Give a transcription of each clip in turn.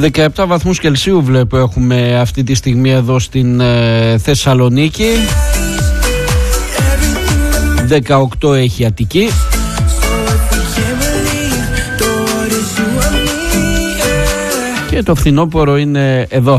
17 βαθμούς Κελσίου βλέπω έχουμε αυτή τη στιγμή εδώ στην Θεσσαλονίκη. 18 έχει Αττική. Και το φθινόπωρο είναι εδώ.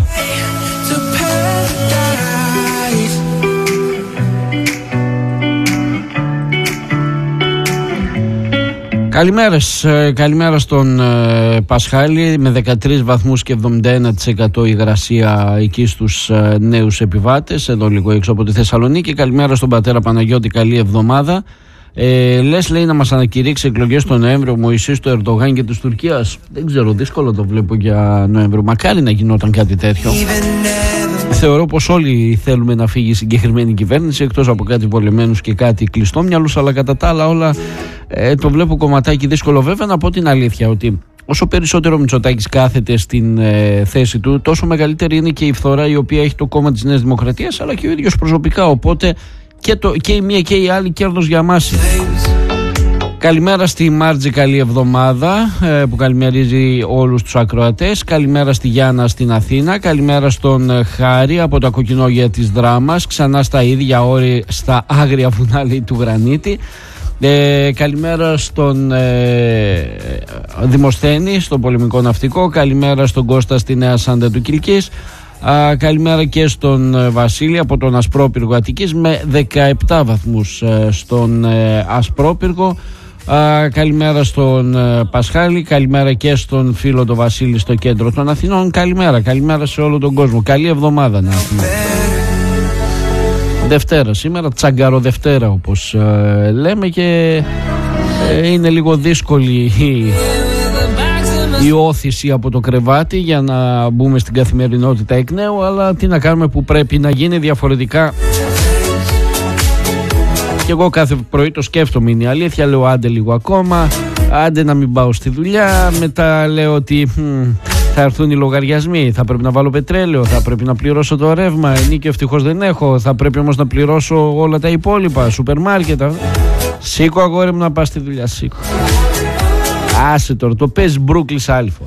Καλημέρα στον Πασχάλη με 13 βαθμούς και 71% υγρασία εκεί στους νέους επιβάτες, εδώ λίγο έξω από τη Θεσσαλονίκη. Καλημέρα στον πατέρα Παναγιώτη, καλή εβδομάδα. Λες, λέει, να μας ανακηρύξει εκλογές τον Νοέμβριο ο Μωυσής του Ερντογάν και της Τουρκίας. Δεν ξέρω, δύσκολο το βλέπω για Νοέμβριο. Μακάρι να γινόταν κάτι τέτοιο. Θεωρώ πως όλοι θέλουμε να φύγει η συγκεκριμένη κυβέρνηση, εκτός από κάτι βολεμένους και κάτι κλειστόμυαλους, αλλά κατά τα άλλα όλα το βλέπω κομματάκι δύσκολο. Βέβαια, να πω την αλήθεια ότι όσο περισσότερο ο Μητσοτάκης κάθεται στην θέση του, τόσο μεγαλύτερη είναι και η φθορά η οποία έχει το κόμμα της Νέας Δημοκρατίας, αλλά και ο ίδιος προσωπικά. Οπότε και η μία και η άλλη κέρδος για μας. Καλημέρα στη Μάρτζη, καλή εβδομάδα, που καλημερίζει όλους τους ακροατές. Καλημέρα στη Γιάννα στην Αθήνα. Καλημέρα στον Χάρη από τα κοκκινόγια της Δράμας. Ξανά στα ίδια όρη στα άγρια βουνά, λέει, του Γρανίτη. Καλημέρα στον Δημοσθένη στον πολεμικό ναυτικό. Καλημέρα στον Κώστα στη Νέα Σάντα του Κιλκής. Καλημέρα και στον Βασίλη από τον Ασπρόπυργο Αττικής με 17 βαθμούς στον Ασπρόπυργο. Καλημέρα στον Πασχάλη. Καλημέρα και στον φίλο τον Βασίλη στο κέντρο των Αθηνών. Καλημέρα σε όλο τον κόσμο. Καλή εβδομάδα να έχουμε. Δευτέρα σήμερα, τσαγκαρο Δευτέρα όπως λέμε, και είναι λίγο δύσκολη η όθηση από το κρεβάτι για να μπούμε στην καθημερινότητα εκ νέου, αλλά τι να κάνουμε που πρέπει να γίνει διαφορετικά. Και εγώ κάθε πρωί το σκέφτομαι, είναι η αλήθεια, λέω άντε λίγο ακόμα, άντε να μην πάω στη δουλειά, μετά λέω ότι θα έρθουν οι λογαριασμοί, θα πρέπει να βάλω πετρέλαιο, θα πρέπει να πληρώσω το ρεύμα, ενίκιο ευτυχώς δεν έχω, θα πρέπει όμως να πληρώσω όλα τα υπόλοιπα, σούπερ μάρκετ. Σήκω αγόρι μου να πας στη δουλειά, σήκω. Άσε τώρα, το παίζει Μπρούκλις άλλη φορά.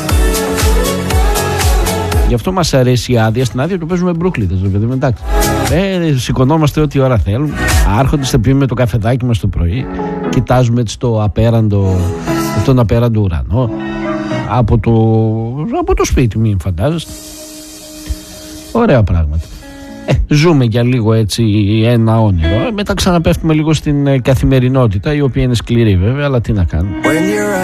Γι' αυτό μας αρέσει η άδεια, στην άδεια το παίζουμε Μπρούκλιτες, ρε παιδί μου, εντάξει. Σηκωνόμαστε ό,τι ώρα θέλουμε, άρχονται στα πιούμε το καφεδάκι μας το πρωί, κοιτάζουμε έτσι τον απέραντο ουρανό, από το σπίτι, μην φαντάζεστε. Ωραία πράγματα. Ζούμε για λίγο έτσι ένα όνειρο, μετά ξαναπέφτουμε λίγο στην καθημερινότητα, η οποία είναι σκληρή βέβαια, αλλά τι να κάνουμε.